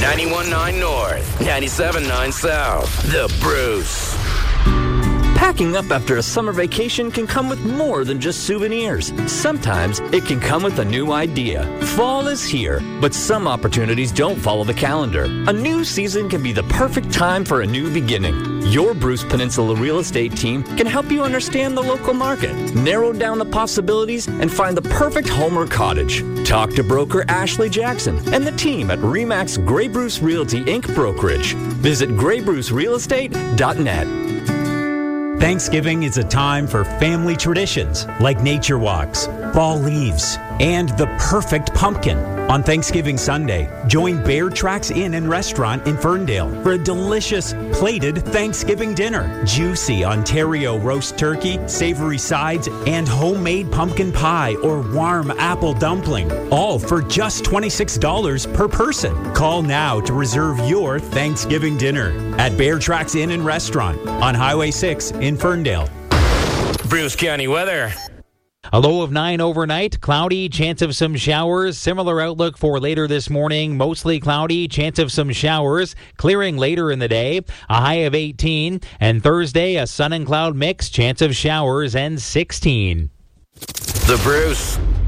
91.9 North, 97.9 South. The Bruce. Packing up after a summer vacation can come with more than just souvenirs. Sometimes it can come with a new idea. Fall is here, but some opportunities don't follow the calendar. A new season can be the perfect time for a new beginning. Your Bruce Peninsula real estate team can help you understand the local market, narrow down the possibilities, and find the perfect home or cottage. Talk to broker Ashley Jackson and the team at RE/MAX Grey Bruce Realty Inc. Brokerage. Visit GreyBruceRealEstate.net. Thanksgiving is a time for family traditions like nature walks, fall leaves, and the perfect pumpkin. On Thanksgiving Sunday, join Bear Tracks Inn and Restaurant in Ferndale for a delicious plated Thanksgiving dinner. Juicy Ontario roast turkey, savory sides, and homemade pumpkin pie or warm apple dumpling, all for just $26 per person. Call now to reserve your Thanksgiving dinner at Bear Tracks Inn and Restaurant on Highway 6 in Ferndale. Bruce County weather. A low of 9 overnight, cloudy, chance of some showers. Similar outlook for later this morning, mostly cloudy, chance of some showers, clearing later in the day, a high of 18. And Thursday, a sun and cloud mix, chance of showers, and 16. The Bruce.